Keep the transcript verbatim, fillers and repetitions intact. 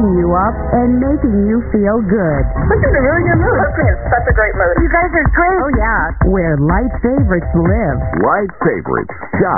cheering you up and making you feel good. Puts me in a really good mood. Puts me in such a great mood. You guys are great. Oh, yeah. Where light favorites live. Light favorites. Shop